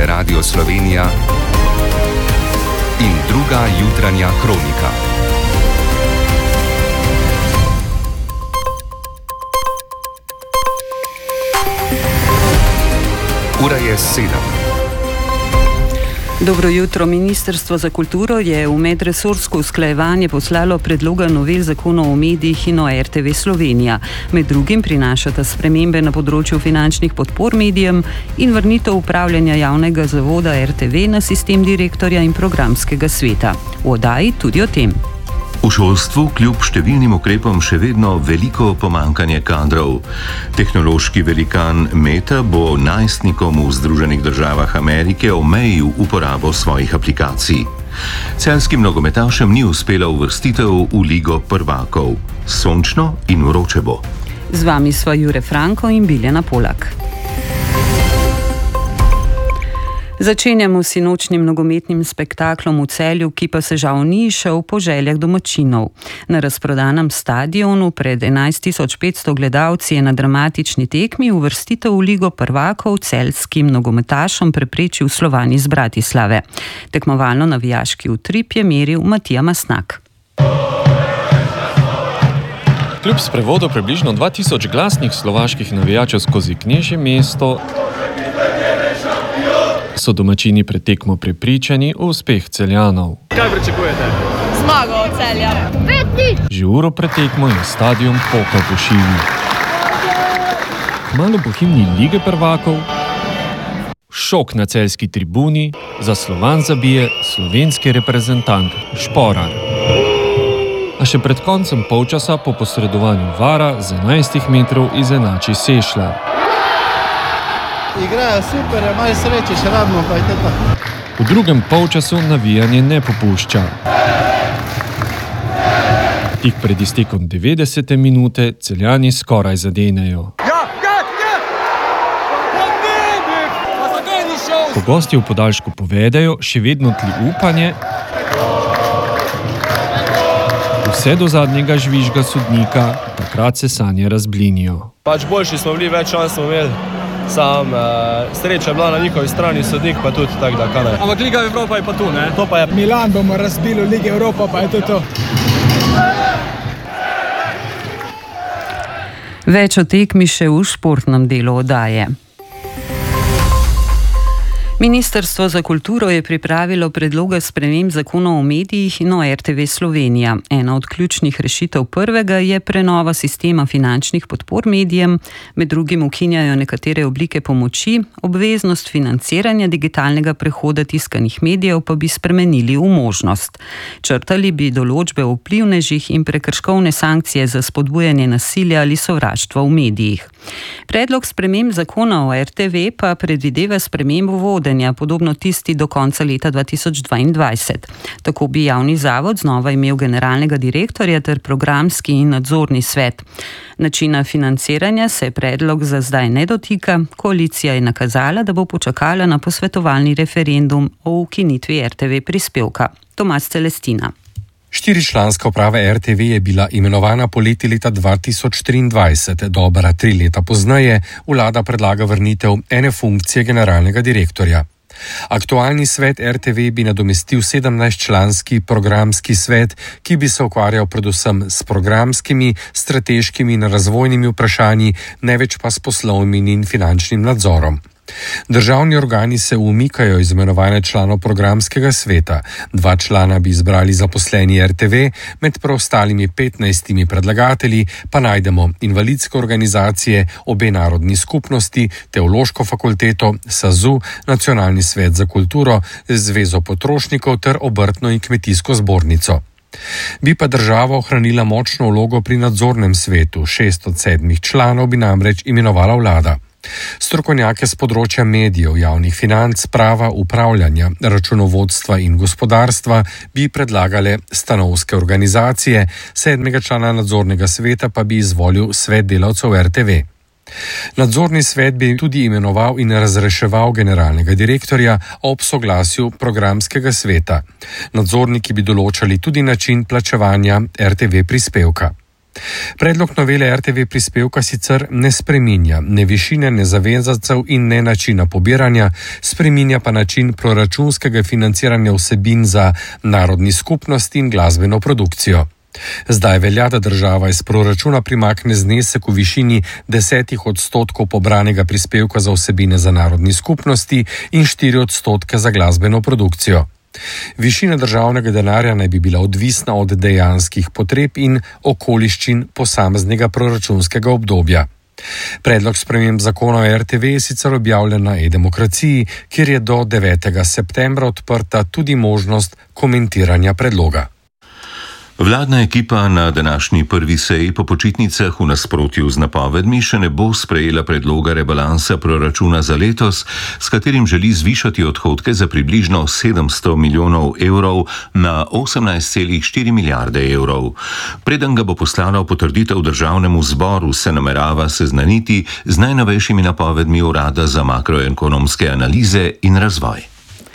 je Radio Slovenija in druga jutranja kronika. Ura je 7. Dobro jutro. Ministrstvo za kulturo je v medresorsko usklajevanje poslalo predloga novel zakonov o medijih in o RTV Slovenija. Med drugim prinašata spremembe na področju finančnih podpor medijem in vrnitev upravljanja javnega zavoda RTV na sistem direktorja in programskega sveta. V oddaji tudi o tem. V šolstvu kljub številnim ukrepom še vedno veliko pomanjkanje kadrov. Tehnološki velikan Meta bo najstnikom v Združenih državah Amerike omejil uporabo svojih aplikacij. Celjskim nogometašem ni uspela uvrstitev v Ligo prvakov. Sončno in vroče bo. Z vami sva Jure Franko in Biljana Polak. Začenjamo s sinočnim nogometnim spektaklom v Celju, ki pa se žal ni šel po željah domačinov. Na razprodanem stadionu pred 11.500 gledalci je na dramatični tekmi uvrstitev v Ligo prvakov celjskim nogometašom preprečil Slovan iz Bratislave. Tekmovalno navijaški utrip je meril Matija Masnak. Kljub sprevodu približno 2000 glasnih slovaških navijačev skozi Knežje mesto so domačini pred tekmo prepričani v uspeh Celjanov. Kaj pričakujete? Zmago od Celja. Že uro pred tekmo je stadion pokal po šivi. Kmalu po himni Lige prvakov šok na celjski tribuni, za Slovan zabije slovenski reprezentant Šporar. A še pred koncem polčasa po posredovanju VAR-a z 11 metrov izenači Sešljar. Igrajo super, je malo sreče, še radimo, pa je to. V drugem polčasu navijanje ne popušča. Tik pred iztekom 90. minute Celjani skoraj zadenejo. Ko gostje v podaljšku povedajo, še vedno tli upanje, vse do zadnjega žvižga sodnika, takrat se sanje razblinijo. Pač boljši smo bili, več šans smo imeli. Sreča je bila na njihovi strani, sodnik pa tudi, tako da kaj ne. Ampak Liga Evropa je pa tu, ne? To pa je. Milan bomo razbili v Lige Evropa, pa je to. Več o tekmi še v športnem delu oddaje. Ministrstvo za kulturo je pripravilo predloge sprememb zakonov o medijih in o RTV Slovenija. Ena od ključnih rešitev prvega je prenova sistema finančnih podpor medijem, med drugim ukinjajo nekatere oblike pomoči, obveznost financiranja digitalnega prehoda tiskanih medijev pa bi spremenili v možnost. Črtali bi določbe o vplivnežih in prekrškovne sankcije za spodbujanje nasilja ali sovraštva v medijih. Predlog sprememb zakona o RTV pa predvideva spremembo vodenja, podobno tisti do konca leta 2022. Tako bi javni zavod znova imel generalnega direktorja ter programski in nadzorni svet. Načina financiranja se predlog za zdaj ne dotika, koalicija je nakazala, da bo počakala na posvetovalni referendum o ukinitvi RTV prispevka. Tomaž Celestina. 4-članska uprava RTV je bila imenovana poleti leta 2023. Dobra 3 leta pozneje vlada predlaga vrnitev ene funkcije generalnega direktorja. Aktualni svet RTV bi nadomestil 17-članski programski svet, ki bi se ukvarjal predvsem s programskimi, strateškimi in razvojnimi vprašanji, največ pa s poslovnim in finančnim nadzorom. Državni organi se umikajo iz imenovanja članov programskega sveta. 2 člana bi izbrali zaposleni RTV, med preostalimi 15 predlagatelji pa najdemo invalidske organizacije, obe narodni skupnosti, Teološko fakulteto, SAZU, Nacionalni svet za kulturo, Zvezo potrošnikov ter Obrtno in kmetijsko zbornico. Bi pa država ohranila močno vlogo pri nadzornem svetu, 6 od 7 članov bi namreč imenovala vlada. Strokovnjake z področja medijev, javnih financ, prava, upravljanja, računovodstva in gospodarstva bi predlagale stanovske organizacije, 7. člana nadzornega sveta pa bi izvolil svet delavcev RTV. Nadzorni svet bi tudi imenoval in razreševal generalnega direktorja ob soglasju programskega sveta. Nadzorniki bi določali tudi način plačevanja RTV prispevka. Predlog novele RTV prispevka sicer ne spreminja ne višine, ne zavezancev in ne načina pobiranja, spreminja pa način proračunskega financiranja vsebin za narodni skupnosti in glasbeno produkcijo. Zdaj velja, da država iz proračuna primakne znesek v višini 10% pobranega prispevka za vsebine za narodni skupnosti in 4% za glasbeno produkcijo. Višina državnega denarja naj bi bila odvisna od dejanskih potreb in okoliščin posameznega proračunskega obdobja. Predlog sprememb zakona o RTV je sicer objavljen na e-demokraciji, kjer je do 9. septembra odprta tudi možnost komentiranja predloga. Vladna ekipa na današnji prvi seji po počitnicah v nasprotju z napovedmi še ne bo sprejela predloga rebalansa proračuna za letos, s katerim želi zvišati odhodke za približno 700 milijonov evrov na 18,4 milijarde evrov. Preden ga bo poslala v potrditev državnemu zboru, se namerava seznaniti z najnovejšimi napovedmi Urada za makroekonomske analize in razvoj.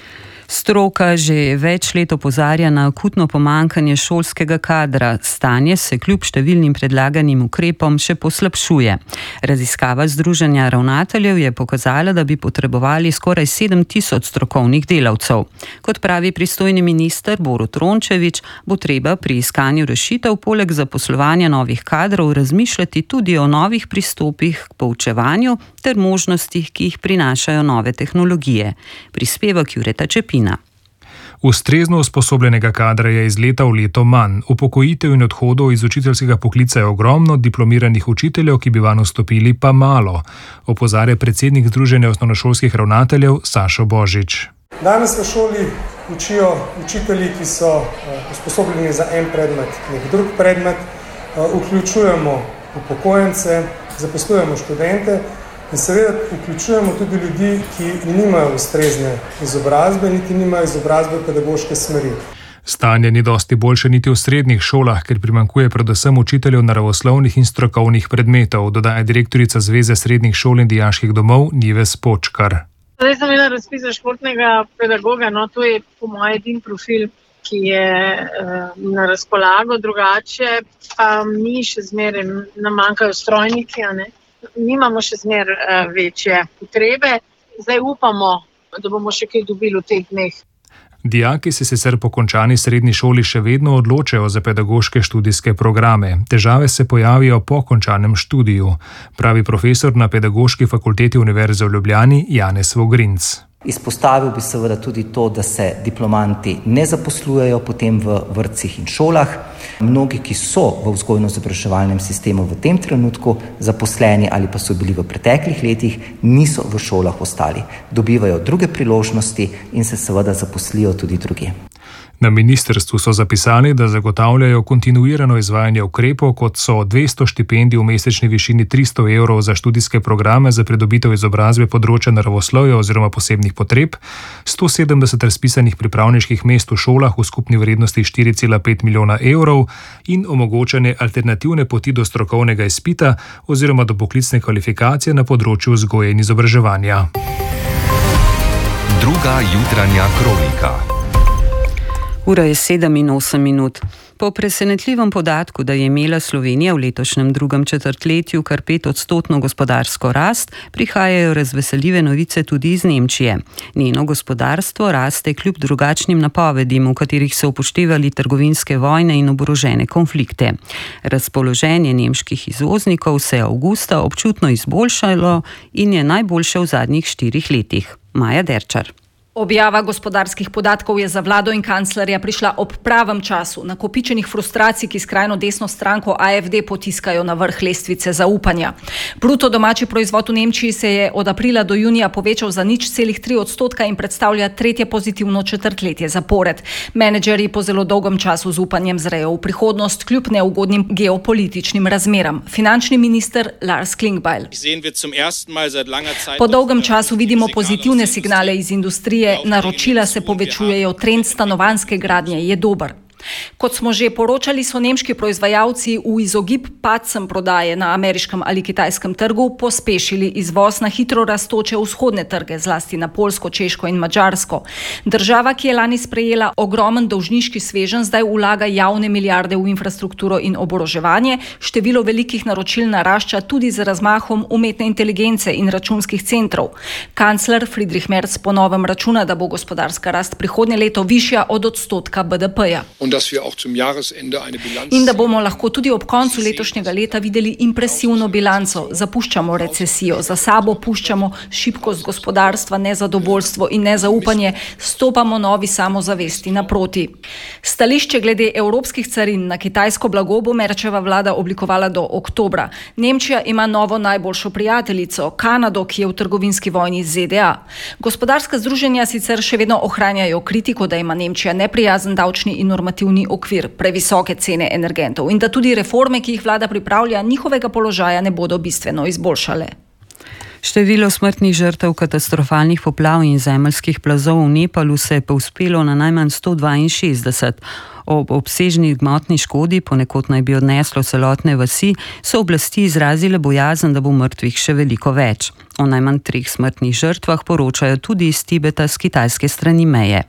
Stroka že več let opozarja na akutno pomanjkanje šolskega kadra. Stanje se kljub številnim predlaganim ukrepom še poslabšuje. Raziskava Združenja ravnateljev je pokazala, da bi potrebovali skoraj 7.000 strokovnih delavcev. Kot pravi pristojni minister Borut Rončević, bo treba pri iskanju rešitev poleg zaposlovanja novih kadrov razmišljati tudi o novih pristopih k poučevanju ter možnostih, ki jih prinašajo nove tehnologije. Prispevek Jureta Čepina. Ustrezno usposobljenega kadra je iz leta v leto manj. Upokojitev in odhodov iz učiteljskega poklica je ogromno, diplomiranih učiteljev, ki bi vanj vstopili, pa malo, opozarja predsednik Združenja osnovnošolskih ravnateljev Sašo Božič. Danes v šoli učijo učitelji, ki so usposobljeni za en predmet, nek drug predmet, vključujemo upokojence, zaposlujemo študente in seveda vključujemo tudi ljudi, ki nimajo ustrezne izobrazbe, niti nimajo izobrazbe pedagoške smeri. Stanje ni dosti boljše niti v srednjih šolah, ker primanjkuje predvsem učiteljev naravoslovnih in strokovnih predmetov, dodaja direktorica Zveze srednjih šol in dijaških domov Nives Počkar. Zdaj sem imela razpis za športnega pedagoga, to je po mojem edin profil, ki je na razpolago, drugače pa mi še zmeraj nam manjkajo strojniki, nimamo še zmeraj večje potrebe. Zdaj upamo, da bomo še kaj dobili v teh dneh. Dijaki se sicer po končani srednji šoli še vedno odločajo za pedagoške študijske programe. Težave se pojavijo po končanem študiju, pravi profesor na Pedagoški fakulteti Univerze v Ljubljani Janez Vogrinc. Izpostavil bi seveda tudi to, da se diplomanti ne zaposlujejo potem v vrtcih in šolah. Mnogi, ki so v vzgojno-izobraževalnem sistemu v tem trenutku zaposleni ali pa so bili v preteklih letih, niso v šolah ostali. Dobivajo druge priložnosti in se seveda zaposlijo tudi drugje. Na ministrstvu so zapisali, da zagotavljajo kontinuirano izvajanje ukrepov, kot so 200 štipendij v mesečni višini 300 evrov za študijske programe za pridobitev izobrazbe področja naravoslovja oziroma posebnih potreb, 170 razpisanih pripravniških mest v šolah v skupni vrednosti 4,5 milijona evrov in omogočanje alternativne poti do strokovnega izpita oziroma do poklicne kvalifikacije na področju vzgoje in izobraževanja. Druga jutranja kronika. Ura je 7:08. Po presenetljivem podatku, da je imela Slovenija v letošnjem drugem četrtletju kar 5% gospodarsko rast, prihajajo razveseljive novice tudi iz Nemčije. Njeno gospodarstvo raste kljub drugačnim napovedim, v katerih so upoštevali trgovinske vojne in oborožene konflikte. Razpoloženje nemških izvoznikov se je avgusta občutno izboljšalo in je najboljše v zadnjih 4 letih. Maja Derčar. Objava gospodarskih podatkov je za vlado in kanclerja prišla ob pravem času. Nakopičenih frustracij, ki skrajno desno stranko AfD potiskajo na vrh lestvice zaupanja. Bruto domači proizvod v Nemčiji se je od aprila do junija povečal za 0,3% in predstavlja tretje pozitivno četrtletje zapored. Menedžerji po zelo dolgem času z upanjem zrejo v prihodnost kljub neugodnim geopolitičnim razmeram. Finančni minister Lars Klingbeil. Po dolgem času vidimo pozitivne signale iz industrije. Naročila se povečujejo, trend stanovanjske gradnje je dober. Kot smo že poročali, so nemški proizvajalci v izogib padcem prodaje na ameriškem ali kitajskem trgu pospešili izvoz na hitro rastoče vzhodne trge, zlasti na Poljsko, Češko in Madžarsko. Država, ki je lani sprejela ogromen dolžniški sveženj, zdaj vlaga javne milijarde v infrastrukturo in oboroževanje. Število velikih naročil narašča tudi z razmahom umetne inteligence in računskih centrov. Kancler Friedrich Merz po novem računa, da bo gospodarska rast prihodnje leto višja od odstotka BDP-ja. In da bomo lahko tudi ob koncu letošnjega leta videli impresivno bilanco. Zapuščamo recesijo, za sabo puščamo šibkost gospodarstva, nezadovoljstvo in nezaupanje, stopamo novi samozavesti naproti. Stališče glede evropskih carin na kitajsko blago bo Merčeva vlada oblikovala do oktobra. Nemčija ima novo najboljšo prijateljico, Kanado, ki je v trgovinski vojni z ZDA. Gospodarska združenja sicer še vedno ohranjajo kritiko, da ima Nemčija neprijazen davčni in normativni okvir, previsoke cene energentov in da tudi reforme, ki jih vlada pripravlja, njihovega položaja ne bodo bistveno izboljšale. Število smrtnih žrtev katastrofalnih poplav in zemeljskih plazov v Nepalu se je povzpelo na najmanj 162. Ob obsežni gmotni škodi, ponekod naj bi odneslo celotne vasi, so oblasti izrazile bojazen, da bo mrtvih še veliko več. O najmanj 3 smrtnih žrtvah poročajo tudi iz Tibeta s kitajske strani meje.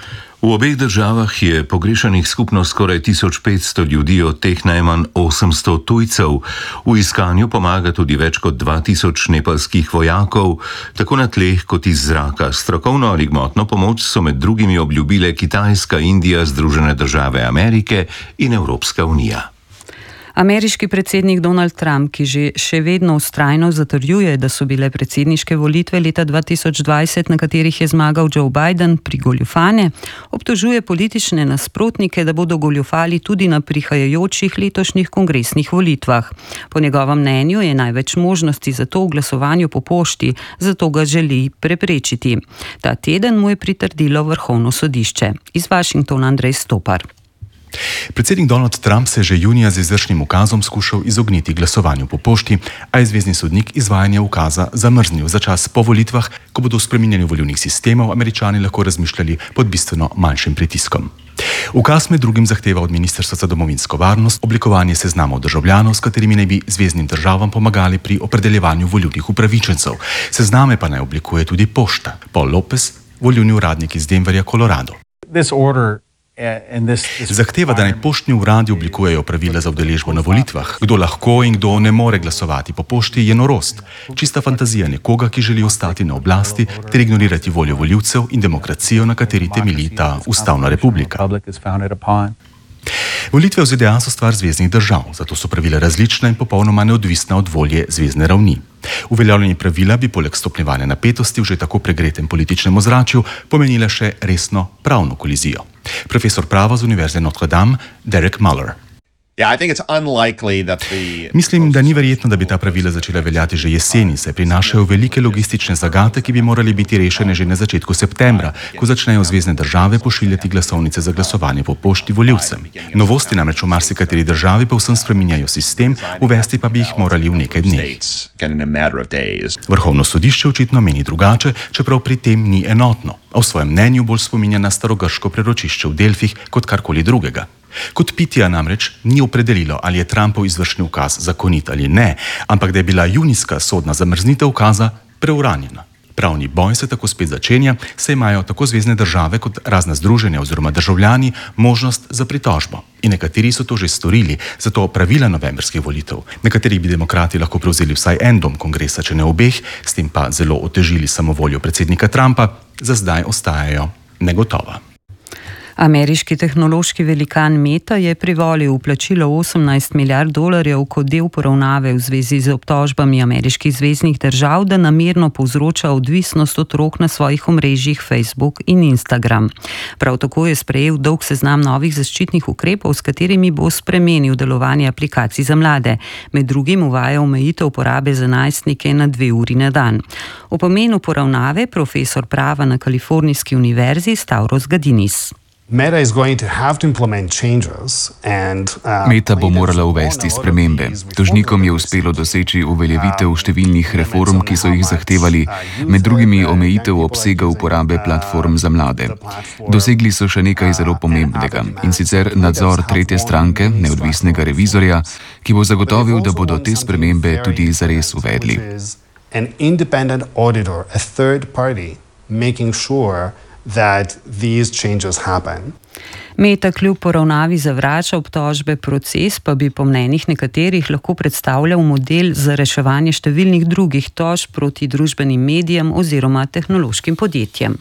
V obeh državah je pogrešanih skupno skoraj 1500 ljudi, od teh najmanj 800 tujcev. V iskanju pomaga tudi več kot 2000 nepalskih vojakov, tako na tleh kot iz zraka. Strokovno ali gmotno pomoč so med drugimi obljubile Kitajska, Indija, Združene države Amerike in Evropska unija. Ameriški predsednik Donald Trump, ki še vedno vztrajno zatrjuje, da so bile predsedniške volitve leta 2020, na katerih je zmagal Joe Biden, prigoljufane, obtožuje politične nasprotnike, da bodo goljufali tudi na prihajajočih letošnjih kongresnih volitvah. Po njegovem mnenju je največ možnosti za to v glasovanju po pošti, zato ga želi preprečiti. Ta teden mu je pritrdilo Vrhovno sodišče. Iz Washingtona Andrej Stopar. Predsednik Donald Trump se je že junija z izvršnim ukazom skušal izogniti glasovanju po pošti, a je zvezni sodnik izvajanje ukaza zamrznil za čas po volitvah, ko bodo v spreminjanju volilnih sistemov Američani lahko razmišljali pod bistveno manjšim pritiskom. Ukaz med drugim zahteva od Ministrstva za domovinsko varnost oblikovanje seznamov državljanov, s katerimi naj bi zveznim državam pomagali pri opredeljevanju volilnih upravičencev. Sezname pa naj oblikuje tudi pošta. Paul Lopez, volilni uradnik iz Denverja, Colorado. Zahteva, da naj poštni uradi oblikujejo pravila za udeležbo na volitvah. Kdo lahko in kdo ne more glasovati po pošti, je norost. Čista fantazija nekoga, ki želi ostati na oblasti ter ignorirati voljo volivcev in demokracijo, na kateri temelji ta ustavna republika. Volitve v ZDA so stvar zveznih držav, zato so pravila različna in popolnoma neodvisna od volje zvezne ravni. Uveljavljanje pravila bi poleg stopnjevanja napetosti v že tako pregretem političnem ozračju pomenila še resno pravno kolizijo. Profesor prava z Univerze Notre Dame, Derek Muller. Mislim, da ni verjetno, da bi ta pravila začela veljati že jeseni, saj prinašajo velike logistične zagate, ki bi morali biti rešene že na začetku septembra, ko začnejo zvezne države pošiljati glasovnice za glasovanje po pošti volivcem. Novosti namreč v marsikateri državi povsem spreminjajo sistem, uvesti pa bi jih morali v nekaj dneh. Vrhovno sodišče očitno meni drugače, čeprav pri tem ni enotno, a v svojem mnenju bolj spominja na starogrško preročišče v Delfih kot karkoli drugega. Kot pitija namreč ni opredelilo, ali je Trumpov izvršni ukaz zakonit ali ne, ampak da je bila junijska sodna zamrznitev ukaza preuranjena. Pravni boj se tako spet začenja, saj imajo tako zvezne države kot razna združenja oziroma državljani možnost za pritožbo. In nekateri so to že storili, zato pravila novembrskih volitev, na katerih bi demokrati lahko prevzeli vsaj en dom kongresa, če ne obeh, s tem pa zelo otežili samovoljo predsednika Trumpa, za zdaj ostajajo negotova. Ameriški tehnološki velikan Meta je privolil vplačilo $18 milijard kot del poravnave v zvezi z obtožbami ameriških zveznih držav, da namerno povzroča odvisnost otrok na svojih omrežjih Facebook in Instagram. Prav tako je sprejel dolg seznam novih zaščitnih ukrepov, s katerimi bo spremenil delovanje aplikacij za mlade. Med drugim uvaja omejitev porabe za najstnike na 2 uri na dan. O pomenu poravnave profesor prava na Kalifornijski univerzi Stavros Gadinis. Meta bo morala uvesti spremembe. Tožnikom je uspelo doseči uveljavitev številnih reform, ki so jih zahtevali, med drugimi omejitev obsega uporabe platform za mlade. Dosegli so še nekaj zelo pomembnega, in sicer nadzor tretje stranke, neodvisnega revizorja, ki bo zagotovil, da bodo te spremembe tudi zares uvedli. An independent auditor, a third party, making sure that these changes happen. Meta kljub poravnavi zavrača obtožbe, proces pa bi po mnenjih nekaterih lahko predstavljal model za reševanje številnih drugih tožb proti družbenim medijem oziroma tehnološkim podjetjem.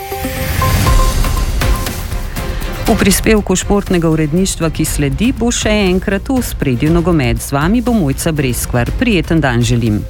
V prispevku športnega uredništva, ki sledi, bo še enkrat v ospredju nogomet. Z vami bo Mojca Breskvar. Prijeten dan želim.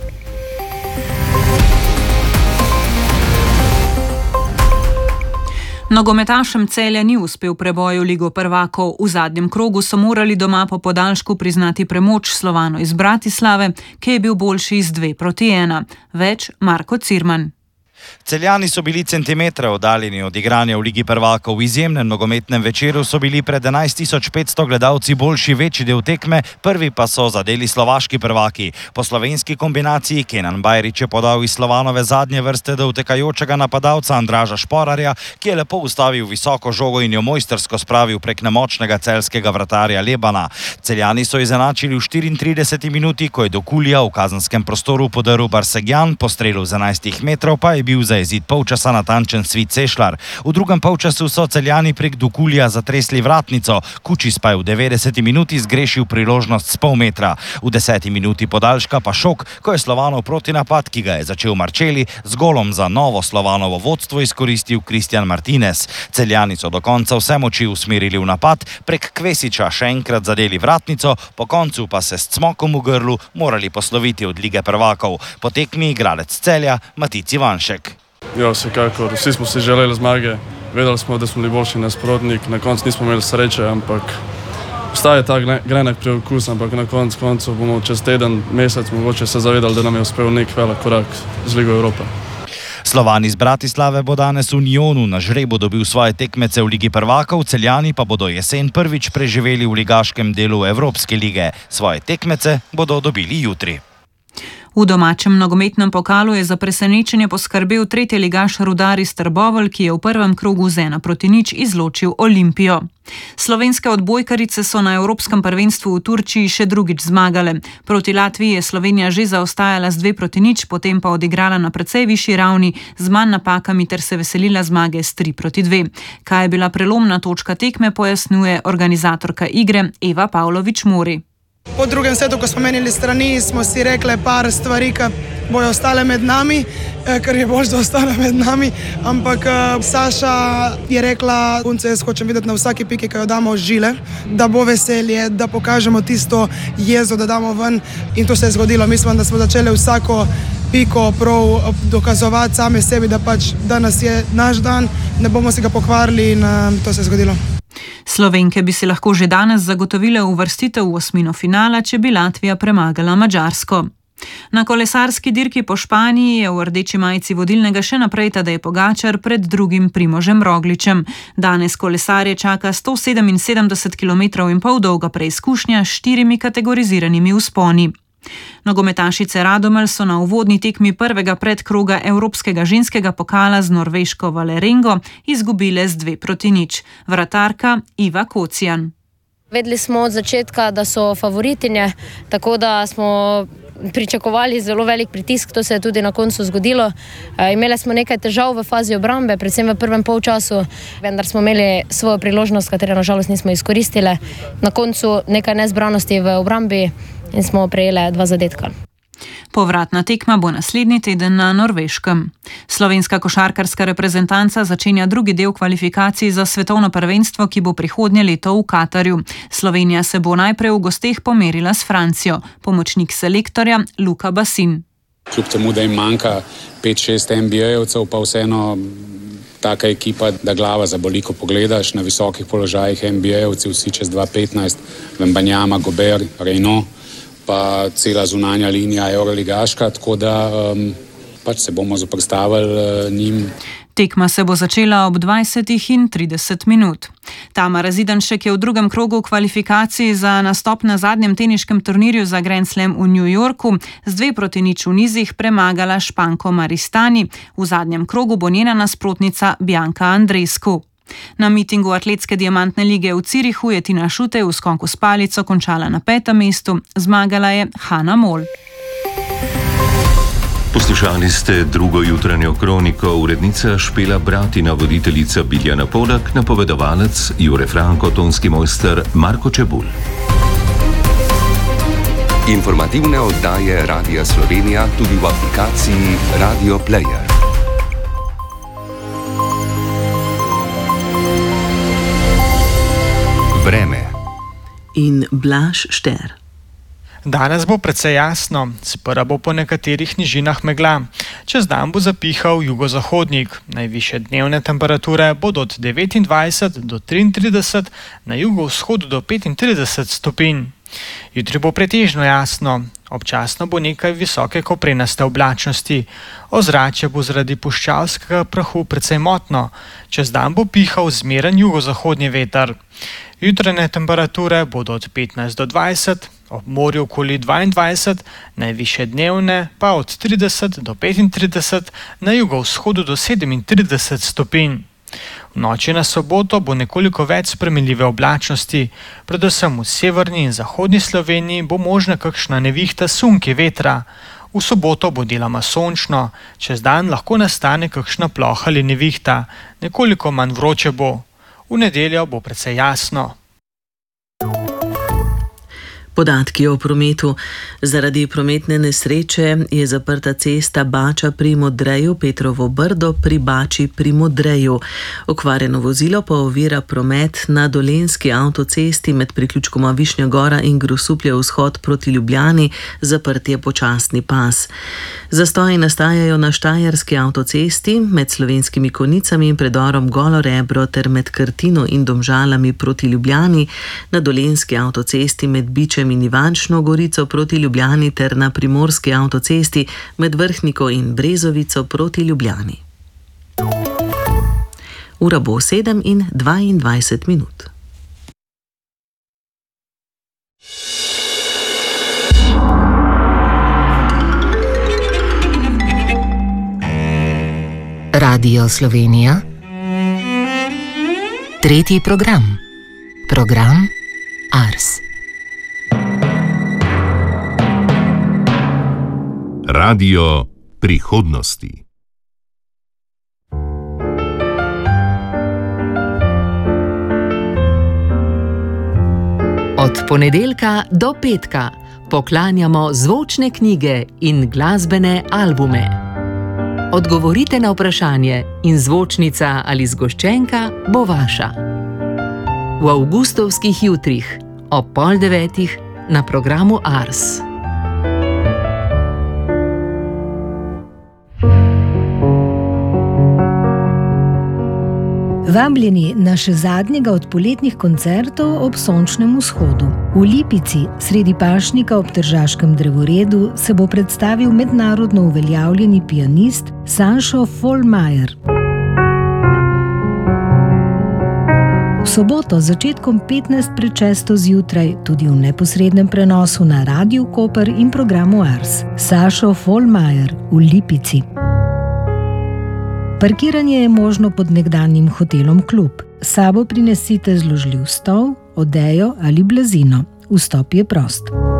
Nogometašem Celja ni uspel preboj v Ligo prvakov. V zadnjem krogu so morali doma po podaljšku priznati premoč Slovanu iz Bratislave, ki je bil boljši z 2-1. Več Marko Cirman. Celjani so bili centimetre oddaljeni od igranja v Ligi prvakov. V izjemnem nogometnem večeru so bili pred 11.500 gledalci boljši večji del tekme, prvi pa so zadeli slovaški prvaki. Po slovenski kombinaciji Kenan Bajrić je podal iz Slovanove zadnje vrste do utekajočega napadalca Andraža Šporarja, ki je lepo ustavil visoko žogo in jo mojstrsko spravil prek nemočnega celjskega vratarja Lebana. Celjani so izenačili v 34 minuti, ko je do Kulija v kazenskem prostoru podaril Barsegjan, po strelu z 11 metrov pa je bil za izid polčasa natančen Svit Sešlar. V drugem polčasu so Celjani prek Dukulija zatresli vratnico, Kučis pa je v 90 minuti zgrešil priložnost z pol metra. V 10 minuti podaljška pa šok, ko je Slovanov protinapad, ki ga je začel Marčeli, z golom za novo Slovanovo vodstvo izkoristil Kristjan Martinez. Celjani so do konca vse moči usmerili v napad, prek Kvesiča še enkrat zadeli vratnico, po koncu pa se s cmokom v grlu morali posloviti od Lige prvakov. Po tekmi igralec Celja Matic Ivanšek. Ja, vsekakor. Vsi smo si želeli zmage. Vedeli smo, da smo bili boljši nasprotnik. Na koncu nismo imeli sreče, ampak ostaje ta grenek preokus, ampak na koncu bomo čez teden, mesec mogoče se zavedali, da nam je uspel nek velik korak z Ligo Evrope. Slovan iz Bratislave bo danes v Njonu na žrebu dobil svoje tekmece v Ligi prvakov, Celjani pa bodo jesen prvič preživeli v ligaškem delu Evropske lige. Svoje tekmece bodo dobili jutri. V domačem nogometnem pokalu je za presenečenje poskrbel tretjeligaš Rudar iz Trbovelj, ki je v prvem krogu z 1-0 izločil Olimpijo. Slovenske odbojkarice so na Evropskem prvenstvu v Turčiji še drugič zmagale. Proti Latviji je Slovenija že zaostajala z 2-0, potem pa odigrala na precej višji ravni z manj napakami ter se veselila zmage s 3-2. Kaj je bila prelomna točka tekme, pojasnjuje organizatorka igre Eva Pavlović-Mori. Po drugem setu, ko smo menili strani, smo si rekli par stvari, ki bojo ostale med nami, ker je bolj, da ostane med nami, ampak Saša je rekla, punce, jaz hočem videti na vsaki piki, ki jo damo žile, da bo veselje, da pokažemo tisto jezo, da damo ven, in to se je zgodilo. Mislim, da smo začeli vsako piko prav dokazovati same sebi, da pač danes je naš dan, ne bomo si ga pokvarili in to se je zgodilo. Slovenke bi si lahko že danes zagotovile uvrstitev v osmino finala, če bi Latvija premagala Madžarsko. Na kolesarski dirki po Španiji je v rdeči majici vodilnega še naprej Tadej Pogačar pred drugim Primožem Rogličem. Danes kolesarje čaka 177 km in pol dolga preizkušnja s 4 kategoriziranimi vzponi. Nogometašice Radomelj so na uvodni tekmi prvega predkroga Evropskega ženskega pokala z norveško Valerengo izgubile z 2-0. Vratarka Iva Kocijan. Vedeli smo od začetka, da so favoritinje, tako da smo pričakovali zelo velik pritisk, to se je tudi na koncu zgodilo. Imeli smo nekaj težav v fazi obrambe, predvsem v prvem polčasu, vendar smo imeli svojo priložnost, katero nažalost nismo izkoristili. Na koncu nekaj nezbranosti v obrambi in smo prejeli 2 zadetka. Povratna tekma bo naslednji teden na Norveškem. Slovenska košarkarska reprezentanca začenja drugi del kvalifikacij za svetovno prvenstvo, ki bo prihodnje leto v Katarju. Slovenija se bo najprej v gosteh pomerila s Francijo. Pomočnik selektorja Luka Basin. Kljub temu, da jim manjka 5-6 NBA-jevcev, pa vseeno taka ekipa, da glava zaboli, ko pogledaš na visokih položajih NBA-jevci, vsi čez 2.15, Wembanyama, Gobert, Reyno, pa cela zunanja linija Euroligaška, tako da pač se bomo zoprstavili njim. Tekma se bo začela ob 20:30. Tamara Zidanšek je v drugem krogu kvalifikacij za nastop na zadnjem teniškem turnirju za Grand Slam v New Yorku z 2-0 v nizih premagala Španko Maristani. V zadnjem krogu bo njena nasprotnica Bianca Andreescu. Na mitingu atletske diamantne lige v Zürichu je Tina Šutej v skonku s palico končala na 5. mestu, zmagala je Hana Mol. Poslušali ste drugo jutranjo kroniko, urednica Špela Bratina, voditeljica Biljana Polak, napovedovalec Jure Franko, tonski mojster Marko Čebulj. Informativne oddaje Radia Slovenija tudi v aplikaciji Radio Player. Vreme in Blaž Šter. Danes bo precej jasno, sprva bo po nekaterih nižinah megla. Čez dan bo zapihal jugozahodnik. Najvišje dnevne temperature bodo od 29 do 33, na jugovzhodu do 35 stopinj. Jutri bo pretežno jasno, občasno bo nekaj visoke koprenaste oblačnosti. Ozračje bo zaradi puščavskega prahu precej motno. Čez dan bo pihal zmeren jugozahodni veter. Jutranje temperature bodo od 15 do 20, ob morju okoli 22, najvišje dnevne pa od 30 do 35, na jugovzhodu do 37 stopinj. V noči na soboto bo nekoliko več spremenljive oblačnosti, predvsem v severni in zahodni Sloveniji bo možna kakšna nevihta sunki vetra. V soboto bo deloma sončno, čez dan lahko nastane kakšna ploha ali nevihta, nekoliko manj vroče bo. V nedeljo bo precej jasno. Podatki o prometu. Zaradi prometne nesreče je zaprta cesta Bača pri Modreju, Petrovo Brdo pri Bači pri Modreju. Okvarjeno vozilo pa ovira promet na Dolenjski avtocesti med priključkoma Višnja Gora in Grosuplje vzhod proti Ljubljani, zaprt je počasni pas. Zastoji nastajajo na Štajerski avtocesti med Slovenskimi Konicami in predorom Golo Rebro ter med Krtino in Domžalami proti Ljubljani, na Dolenjski avtocesti med Bičem in Ivančno Gorico proti Ljubljani ter na Primorski avtocesti med Vrhniko in Brezovico proti Ljubljani. Ura bo 7:22. Radio Slovenija. Tretji program. Program Ars. Radio prihodnosti. Od ponedeljka do petka poklanjamo zvočne knjige in glasbene albume. Odgovorite na vprašanje in zvočnica ali zgoščenka bo vaša. V avgustovskih jutrih ob 8:30 na programu Ars. Vabljeni na še zadnjega od poletnih koncertov ob sončnem vzhodu. V Lipici, sredi pašnika ob Tržaškem drevoredu, se bo predstavil mednarodno uveljavljeni pianist Sašo Vollmeier. V soboto z začetkom 15 pred 6 zjutraj tudi v neposrednem prenosu na Radiu Koper in programu Ars. Sašo Vollmeier v Lipici. Parkiranje je možno pod nekdanjim hotelom Klub. S sabo prinesite zložljiv stol, odejo ali blazino. Vstop je prost.